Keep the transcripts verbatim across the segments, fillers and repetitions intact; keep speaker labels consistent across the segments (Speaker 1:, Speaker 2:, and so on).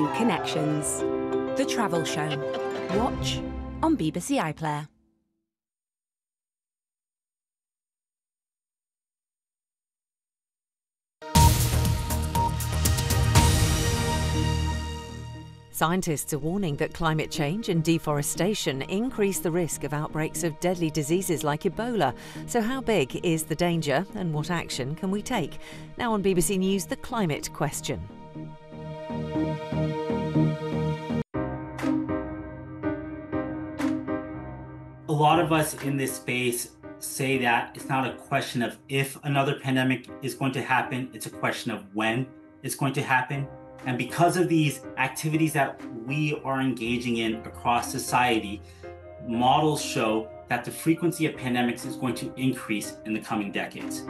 Speaker 1: New Connections. The Travel Show. Watch on B B C iPlayer.
Speaker 2: Scientists are warning that climate change and deforestation increase the risk of outbreaks of deadly diseases like Ebola. So how big is the danger and what action can we take? Now on B B C News, the climate question.
Speaker 3: A lot of us in this space say that it's not a question of if another pandemic is going to happen, it's a question of when it's going to happen. And because of these activities that we are engaging in across society, models show that the frequency of pandemics is going to increase in the coming decades.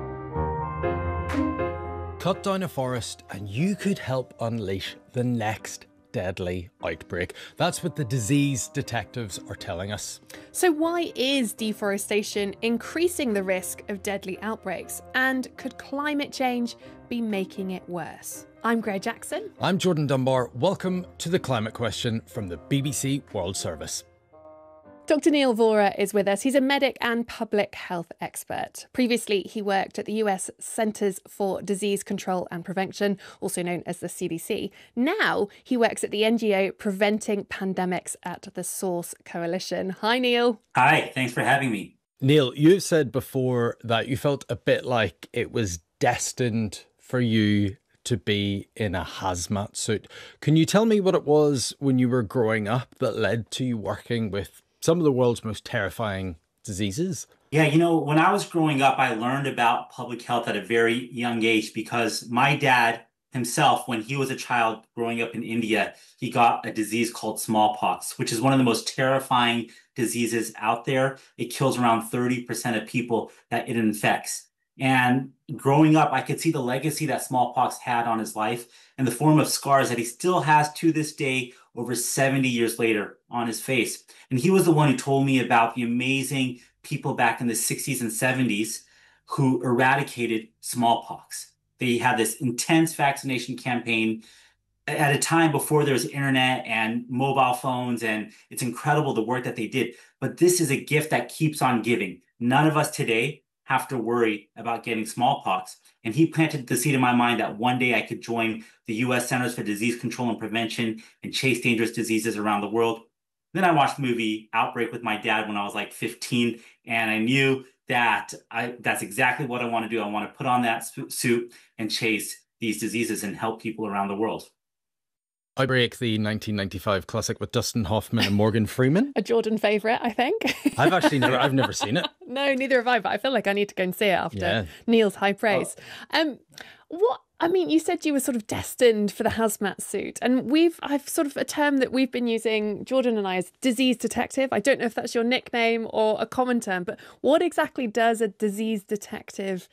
Speaker 4: Cut down a forest and you could help unleash the next deadly outbreak. That's what the disease detectives are telling us.
Speaker 5: So why is deforestation increasing the risk of deadly outbreaks? And could climate change be making it worse? I'm Greg Jackson.
Speaker 4: I'm Jordan Dunbar. Welcome to The Climate Question from the B B C World Service.
Speaker 5: Doctor Neil Vora is with us. He's a medic and public health expert. Previously, he worked at the U S Centers for Disease Control and Prevention, also known as the C D C. Now he works at the N G O Preventing Pandemics at the Source Coalition. Hi, Neil.
Speaker 3: Hi, thanks for having me.
Speaker 4: Neil, you've said before that you felt a bit like it was destined for you to be in a hazmat suit. Can you tell me what it was when you were growing up that led to you working with some of the world's most terrifying diseases?
Speaker 3: Yeah, you know, when I was growing up, I learned about public health at a very young age because my dad himself, when he was a child growing up in India, he got a disease called smallpox, which is one of the most terrifying diseases out there. It kills around thirty percent of people that it infects. And growing up, I could see the legacy that smallpox had on his life in the form of scars that he still has to this day, over seventy years later, on his face. And he was the one who told me about the amazing people back in the sixties and seventies who eradicated smallpox. They had this intense vaccination campaign at a time before there was internet and mobile phones, and it's incredible the work that they did. But this is a gift that keeps on giving. None of us today have to worry about getting smallpox. And he planted the seed in my mind that one day I could join the U S Centers for Disease Control and Prevention and chase dangerous diseases around the world. Then I watched the movie Outbreak with my dad when I was like fifteen, and I knew that I, that's exactly what I want to do. I want to put on that suit and chase these diseases and help people around the world.
Speaker 4: Outbreak, the nineteen ninety-five classic with Dustin Hoffman and Morgan Freeman.
Speaker 5: A Jordan favourite, I think.
Speaker 4: I've actually never, I've never seen it.
Speaker 5: No, neither have I, but I feel like I need to go and see it after
Speaker 4: Yeah.
Speaker 5: Neil's high praise. Oh. Um, what, I mean, you said you were sort of destined for the hazmat suit, and we've, I've sort of a term that we've been using, Jordan and I, as disease detective. I don't know if that's your nickname or a common term, but what exactly does a disease detective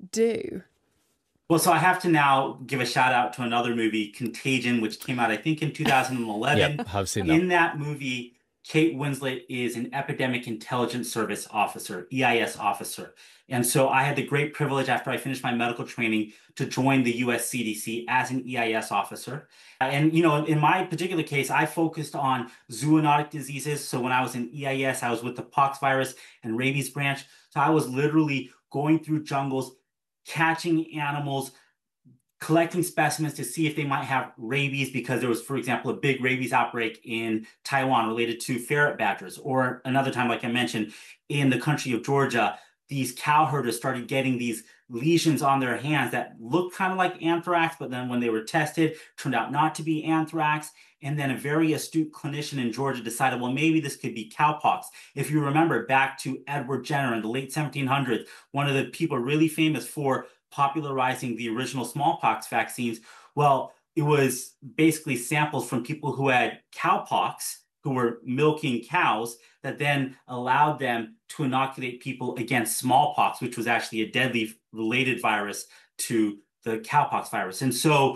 Speaker 5: do?
Speaker 3: Well, so I have to now give a shout out to another movie, Contagion, which came out, I think, in two thousand eleven.
Speaker 4: Yep, I've seen that.
Speaker 3: In that movie, Kate Winslet is an Epidemic Intelligence Service officer, E I S officer. And so I had the great privilege after I finished my medical training to join the U S C D C as an E I S officer. And, you know, in my particular case, I focused on zoonotic diseases. So when I was in E I S, I was with the pox virus and rabies branch. So I was literally going through jungles, catching animals, collecting specimens to see if they might have rabies, because there was, for example, a big rabies outbreak in Taiwan related to ferret badgers. Or another time, like I mentioned, in the country of Georgia, these cow herders started getting these lesions on their hands that looked kind of like anthrax, but then when they were tested, turned out not to be anthrax. And then a very astute clinician in Georgia decided, well, maybe this could be cowpox. If you remember back to Edward Jenner in the late seventeen hundreds, one of the people really famous for popularizing the original smallpox vaccines, well, it was basically samples from people who had cowpox, who were milking cows, that then allowed them to inoculate people against smallpox, which was actually a deadly related virus to the cowpox virus. And so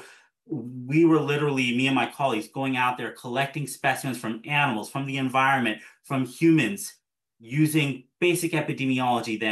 Speaker 3: we were literally, me and my colleagues, going out there collecting specimens from animals, from the environment, from humans, using basic epidemiology then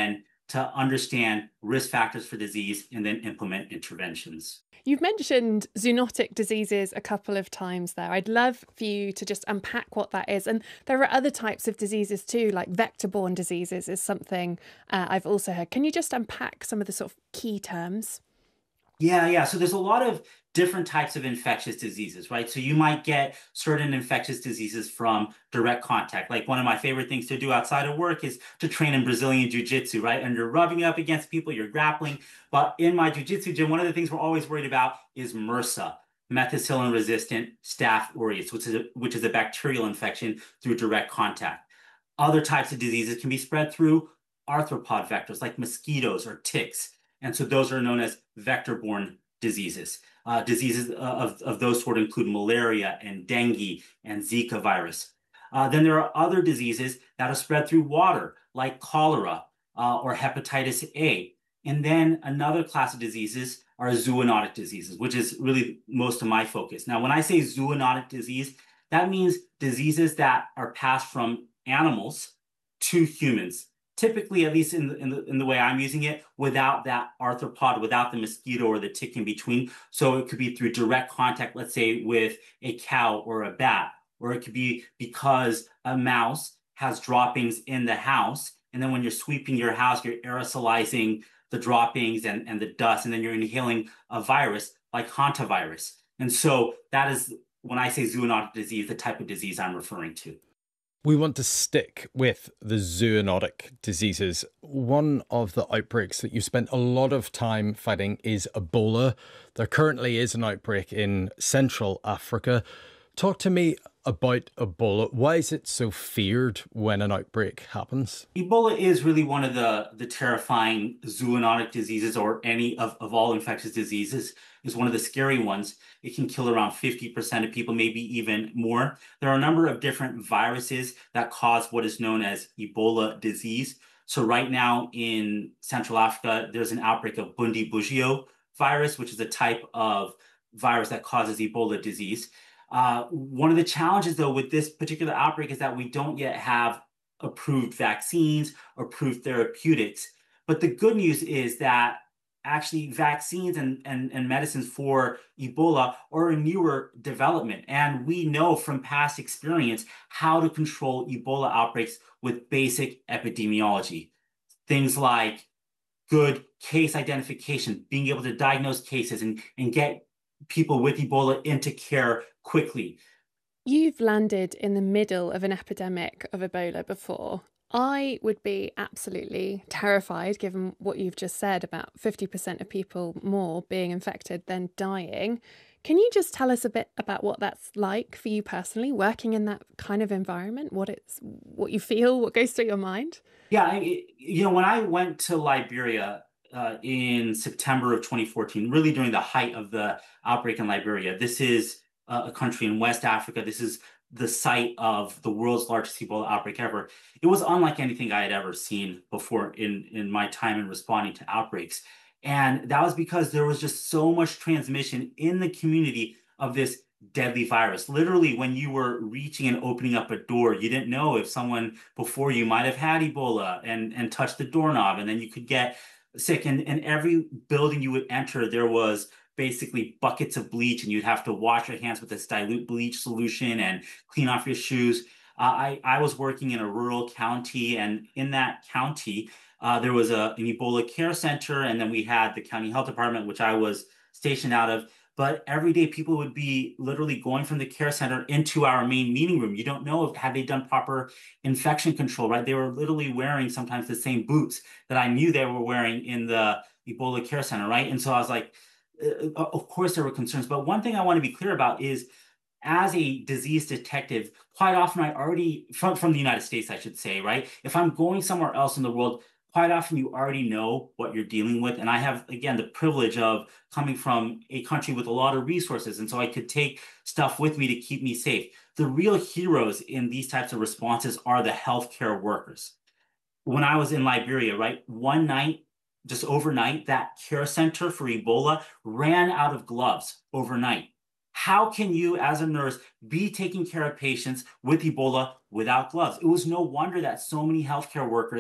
Speaker 3: to understand risk factors for disease and then implement interventions.
Speaker 5: You've mentioned zoonotic diseases a couple of times there. I'd love for you to just unpack what that is. And there are other types of diseases too, like vector-borne diseases is something uh, I've also heard. Can you just unpack some of the sort of key terms?
Speaker 3: Yeah, yeah. So there's a lot of different types of infectious diseases, right? So you might get certain infectious diseases from direct contact. Like one of my favorite things to do outside of work is to train in Brazilian Jiu-Jitsu, right? And you're rubbing up against people, you're grappling. But in my Jiu-Jitsu gym, one of the things we're always worried about is MRSA, methicillin-resistant Staph aureus, which is a, which is a bacterial infection through direct contact. Other types of diseases can be spread through arthropod vectors like mosquitoes or ticks. And so those are known as vector-borne diseases. Uh, diseases of, of those sort include malaria and dengue and Zika virus. Uh, then there are other diseases that are spread through water, like cholera uh, or hepatitis A. And then another class of diseases are zoonotic diseases, which is really most of my focus. Now, when I say zoonotic disease, that means diseases that are passed from animals to humans. Typically, at least in the, in the in the way I'm using it, without that arthropod, without the mosquito or the tick in between. So it could be through direct contact, let's say with a cow or a bat, or it could be because a mouse has droppings in the house. And then when you're sweeping your house, you're aerosolizing the droppings and, and the dust, and then you're inhaling a virus like hantavirus. And so that is, when I say zoonotic disease, the type of disease I'm referring to.
Speaker 4: We want to stick with the zoonotic diseases. One of the outbreaks that you spent a lot of time fighting is Ebola. There currently is an outbreak in Central Africa. Talk to me about Ebola. Why is it so feared when an outbreak happens?
Speaker 3: Ebola is really one of the, the terrifying zoonotic diseases, or any of, of all infectious diseases. Is one of the scary ones. It can kill around fifty percent of people, maybe even more. There are a number of different viruses that cause what is known as Ebola disease. So right now in Central Africa, there's an outbreak of Bundibugyo virus, which is a type of virus that causes Ebola disease. Uh, one of the challenges, though, with this particular outbreak is that we don't yet have approved vaccines or approved therapeutics. But the good news is that actually vaccines and, and, and medicines for Ebola are a newer development. And we know from past experience how to control Ebola outbreaks with basic epidemiology. Things like good case identification, being able to diagnose cases and, and get people with Ebola into care quickly.
Speaker 5: You've landed in the middle of an epidemic of Ebola before. I would be absolutely terrified, given what you've just said about fifty percent of people more being infected than dying. Can you just tell us a bit about what that's like for you personally, working in that kind of environment, what it's, what you feel, what goes through your mind?
Speaker 3: Yeah, I, you know, when I went to Liberia uh, in September of twenty fourteen, really during the height of the outbreak in Liberia, this is uh, a country in West Africa. This is the site of the world's largest Ebola outbreak ever. It was unlike anything I had ever seen before in, in my time in responding to outbreaks. And that was because there was just so much transmission in the community of this deadly virus. Literally, when you were reaching and opening up a door, you didn't know if someone before you might have had Ebola and, and touched the doorknob, and then you could get sick. And in every building you would enter, there was basically buckets of bleach, and you'd have to wash your hands with this dilute bleach solution and clean off your shoes. Uh, I, I was working in a rural county, and in that county, uh, there was a, an Ebola care center, and then we had the county health department, which I was stationed out of. But every day people would be literally going from the care center into our main meeting room. You don't know if had they done proper infection control, right? They were literally wearing sometimes the same boots that I knew they were wearing in the Ebola care center, right? And so I was like, uh, of course there were concerns. But one thing I want to be clear about is, as a disease detective, quite often I already, from, from the United States, I should say, right? If I'm going somewhere else in the world, quite often you already know what you're dealing with. And I have, again, the privilege of coming from a country with a lot of resources. And so I could take stuff with me to keep me safe. The real heroes in these types of responses are the healthcare workers. When I was in Liberia, right, one night, just overnight, that care center for Ebola ran out of gloves overnight. How can you, as a nurse, be taking care of patients with Ebola without gloves? It was no wonder that so many healthcare workers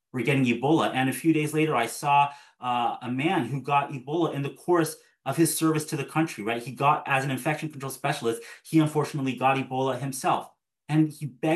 Speaker 3: were getting Ebola. And a few days later, I saw uh, a man who got Ebola in the course of his service to the country, right? He got, as an infection control specialist, he unfortunately got Ebola himself. And he begged